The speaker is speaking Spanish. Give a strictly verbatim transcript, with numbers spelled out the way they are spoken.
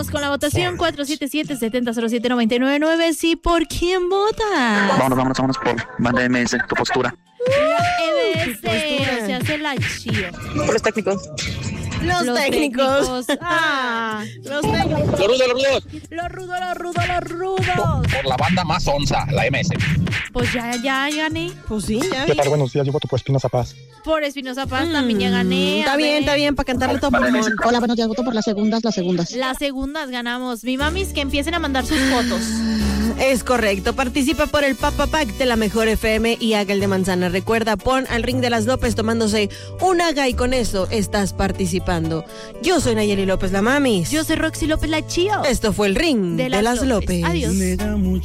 Con la votación cuatro siete siete, siete cero cero siete, nueve nueve nueve. Sí, ¿por quién vota? Vámonos, vámonos, vámonos por banda M S, tu postura. La M S, o sea, hace la chío. Por los técnicos. Los, Los técnicos. técnicos. Ah, Los técnicos. Los rudos, los rudos. los rudos, los rudos, los rudos. Por la banda más onza, la M S. Pues ya, ya gané. Pues sí, ya ¿Qué vi. tal? Buenos días, yo voto por Espinosa Paz. Por Espinosa Paz también ya gané. Está A bien, ver. está bien, para cantarle todo pulmón. Hola, buenos días, voto por las segundas, las segundas. Las segundas ganamos. Mi mamis, que empiecen a mandar sus fotos. Es correcto. Participa por el Papa Pack de la Mejor F M y haga el de manzana. Recuerda, pon al ring de las López tomándose un haga y con eso estás participando. Yo soy Nayeli López, la mamis. Yo soy Roxy López, la chío. Esto fue el ring de, De las las López. López. Adiós.